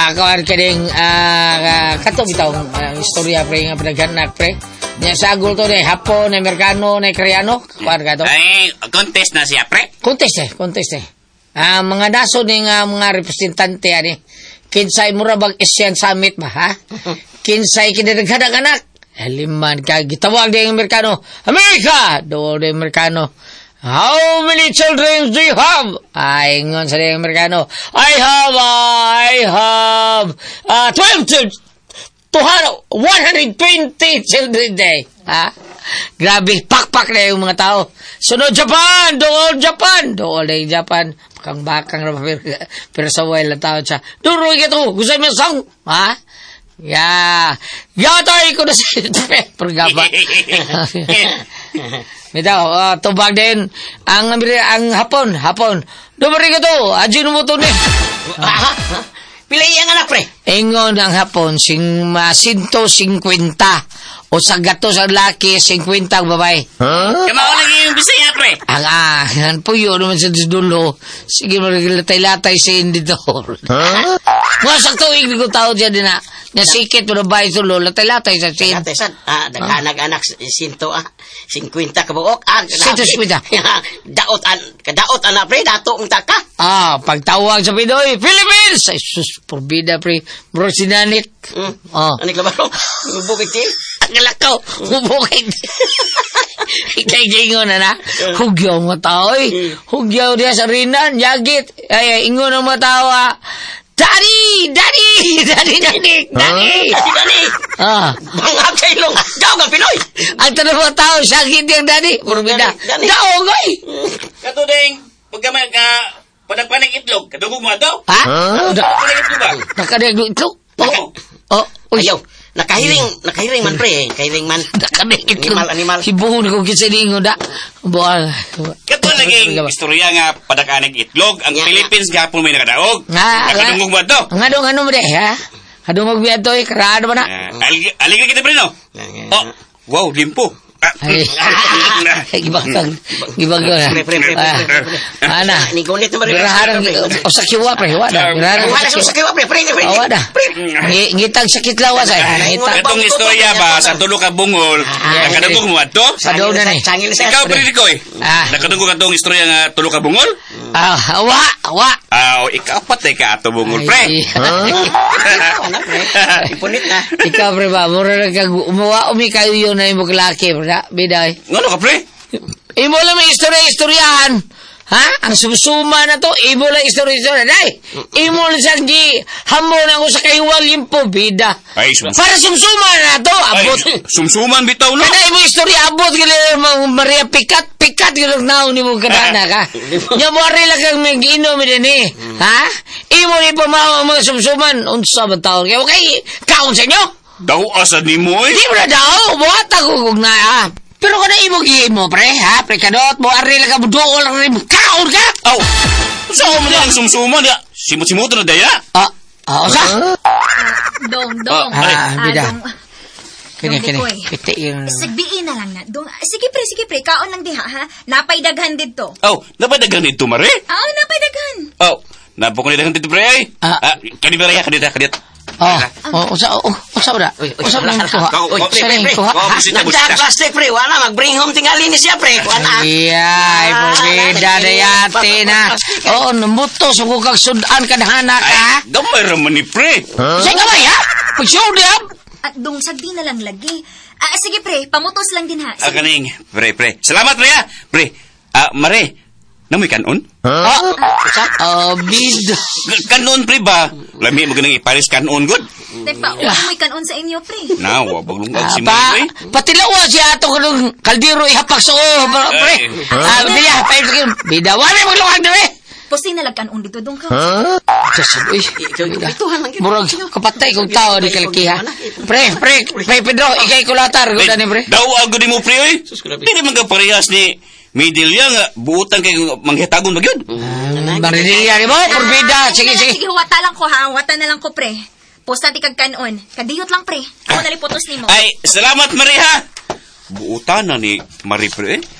Kawan kining kato bitaw istorya pre nga pinaghanak pre. Nya sagol to ni Hapon, ni Amerikano, ni Koreano, kuan ka to. Ay, contest na siya pre. Contest. Mga daso ni nga mga representante ani. Kinsay murabag Asian Summit ba ha? Kinsay kinadaghanak. Liman ka gitawag di Amerikano. America, do di Amerikano. How many children do you have? Ay, ngon sa di Amerikano. I have 120 children day. Ha? Grabe, pakpak na yung mga tao. Sunod Japan, dool Japan. Bakang na pero sa way lang tao siya. Duro ito, gusto mo sang? Ha? Yatay ko na si Pergaba. Bitaw, tubag din. Ang Hapon. Dumari ka to, ajin mo to ni. Pilay ang anak, pre. Ingon ang Hapon, 150. O sa gato sa laki, 50 ang babae. Kamao lagi yung Bisaya, pre. Ang puyo naman sa dulo. Sige, latay-latay sa dito. Mga saktuig ko tao dyan din na. Nasikit mo na bahay tulo, latay-latay sa sin. Latay-san, nag-anak, 50 kabuok. Sinto 50. Kadaot, anak, pre, dato ang taka. Pagtawag sa Pinoy, Philippines! Ay, sus, porbida, pre. Bro, sinanik. Anik labaro, bukit til. Ang lakaw, bukit. Ikay-ingon na. Hugyaw mga tao, Hugyaw diya sa rinan, yagit. Ay, ingon ang mga tao, Daddy! Bangag sa ilong. Daw ka, Pinoy! Ang tanong mga tao, sakit yung daddy. Purbida. Daw, goy! Katudeng, pagka panagpanag itlog, kadugog mo ito? Ha? Panagpanag itlog ba? Nakadagdo itlog? Ayaw. Nakahiring man, pre. Kahiring man. Nakadagdo itlog. Animal. Sibuhon ko kisalingo da. Buang. Kato laging istorya nga padakanig itlog. Ang Philippines gapon may nakadaog. Nakadungog mo ito? Ang ano mo de, ha? Kadungog mo ito, karado mo na. Aligan kita, pre, no? Wow, limpo. Gibang na. Pre. Ana. Nigunit na marila. Biraharang, o sa kiwa, pre. Wada sa kiwa, pre. Wada. Ngitang sakit lawas, ay. Itong istorya ba, sa tulo ka bungol, nakadungog mo ito? Sa daw na ni. Ikaw, pre, Rikoy. Nakadungog itong istorya nga tulo ka bungol? Awa. Ikaw patay ka ato bungol, pre. Ipunit na. Ikaw, pre ba, mura na umawa kayo yun na yung laki, pre. Biday. Ngano ka, pre? Imo lang may istorya-istoryahan. Ha? Ang sumsuma na to, imo lang istorya-istorya. Day, imo lang siyang hamon ako sa kayuwal limpo, bida. Para sumsuma na to, abot. Sumsuman bitaw, no? Kada imo istorya, abot gila Maria pikat gila naon ni mo kadana ka. Nya mo ari lang kang mag-inom din eh. Ha? Imo ni pamawa mga sumsuman, unsa ba taon? Okay, kaon sa inyo? Daw asa ni mo, eh? Di mo na daw, buhat ako kung na, pero kada imo mo, pre, ha? Pre, kadot mo, ari lang ka, dool lang rin, kaon ka? Saan mo lang sumsuman, ya? Simot-simot na daya? Sa? Dong. Bida. Kini. Piti yung... Sagbiin na lang na. Dong, sige pre, kaon lang diha, ha? Napay daghan dito. Napay daghan dito, Mare? Napay daghan. Napay daghan dito, pre, ay? Kanibara, kadit. Usa ba? Usa ba kuha? Nagda-plastic, pre. Wala, mag-bring home tingali ni siya, pre. Wala. Iyay, pagkida na yate na. Namuto, sugukag sudan ka na hanak, ha? Gamay raman ni, pre. Siya gamay, ha? Pag-show di, ha? At dong, sagdi na lang lagi. Sige, pre. Pamutos lang din, ha? Kaning, pre. Salamat, pre, ha? Pre, Mare, namoy kanon? Bid. Kanon, pre ba? Lami mo ganang iparis kanon, good? Tepa, may kanon sa inyo, pre. Nawa, baglungag si Mare, pre. Patilawa siya ato kanong kaldero ihapak sa pre. Bila, bida, wala mo luwag na, eh. Pusin na lang kanon dito, dong ka. Murag kapatay kong tao di kalakiha. Pre, Pedro, ikay kulatar. Daw, agad mo, pre, eh. Hindi man ka parehas ni Midilya nga, buutan kayo manghitagon ba yun? Maridilya ni mo, porbida. Sige. Sige, wata lang ko, ha? Wata na lang ko, pre. Posta di kag kanon. Kadiyot lang, pre. Ako nalipotos ni mo. Ay, salamat, Marie, ha? Buutan na ni Marie, pre, eh.